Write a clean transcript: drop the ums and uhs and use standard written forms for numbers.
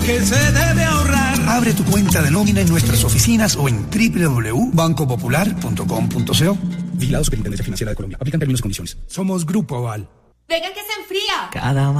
Que se debe ahorrar. Abre tu cuenta de nómina en nuestras oficinas o en www.bancopopular.com.co. Vigilado Superintendencia Financiera de Colombia. Aplican términos y condiciones. Somos Grupo Aval. Venga que se enfría. Cada